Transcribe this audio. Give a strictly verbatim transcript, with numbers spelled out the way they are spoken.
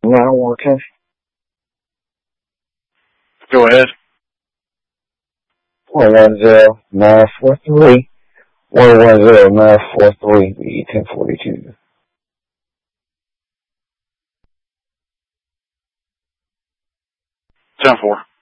Now working. Go ahead. one one zero nine four three. one one zero nine four three. B ten forty-two. ten four.